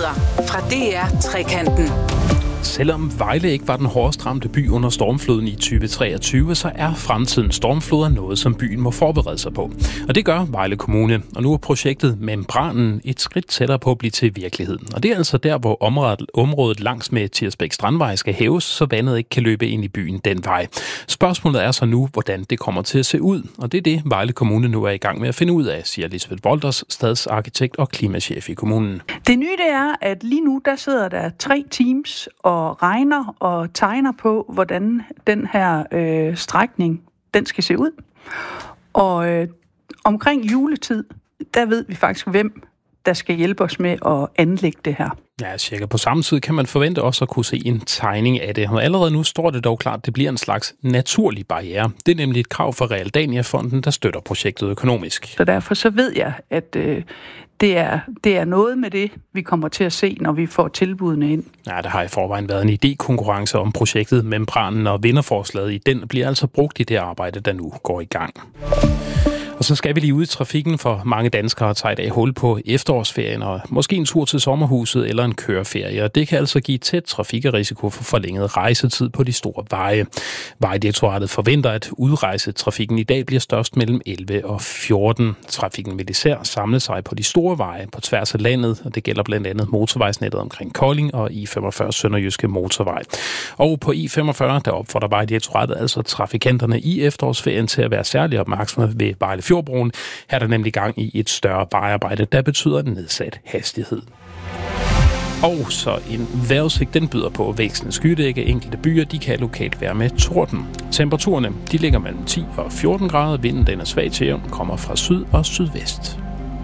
Nyheder fra DR Trekanten. Selvom Vejle ikke var den hårdest ramte by under stormfloden i 2023, så er fremtidens stormfloder noget, som byen må forberede sig på. Og det gør Vejle Kommune. Og nu er projektet Membranen et skridt tættere på at blive til virkelighed. Og det er altså der, hvor området langs med Tirsbæk Strandvej skal hæves, så vandet ikke kan løbe ind i byen den vej. Spørgsmålet er så nu, hvordan det kommer til at se ud. Og det er det, Vejle Kommune nu er i gang med at finde ud af, siger Lisbeth Wolders, stadsarkitekt og klimachef i kommunen. Det nye det er, at lige nu der sidder der 3 teams og regner og tegner på, hvordan den her strækning, den skal se ud. Og omkring juletid, der ved vi faktisk, hvem der skal hjælpe os med at anlægge det her. Ja, cirka på samme tid kan man forvente også at kunne se en tegning af det. Og allerede nu står det dog klart, at det bliver en slags naturlig barriere. Det er nemlig et krav fra Realdania-fonden, der støtter projektet økonomisk. Så derfor så ved jeg, at det er noget med det, vi kommer til at se, når vi får tilbudene ind. Ja, der har i forvejen været en idékonkurrence om projektet Membranen, og vinderforslaget i den bliver altså brugt i det arbejde, der nu går i gang. Og så skal vi lige ud i trafikken, for mange danskere tager i dag hul på efterårsferien og måske en tur til sommerhuset eller en køreferie. Og det kan altså give tæt trafikrisiko for forlænget rejsetid på de store veje. Vejdirektoratet forventer, at udrejsetrafikken i dag bliver størst mellem 11 og 14. Trafikken vil især samle sig på de store veje på tværs af landet, og det gælder blandt andet motorvejsnettet omkring Kolding og I45 Sønderjyske Motorvej. Og på I45, der opfordrer Vejdirektoratet altså trafikanterne i efterårsferien til at være særlig opmærksomme ved Vejlefjordbroen. Her er der nemlig gang i et større vejarbejde, der betyder nedsat hastighed. Og så en vejrudsigt, den byder på vækstende skydække. Enkelte byer, de kan lokalt være med torden. Temperaturerne, de ligger mellem 10 og 14 grader. Vinden, den er svag til jævn, kommer fra syd og sydvest.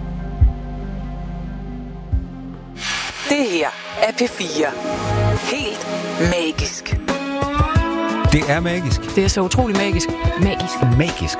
Det her er P4. Helt magisk. Det er magisk. Det er så utrolig magisk. Magisk.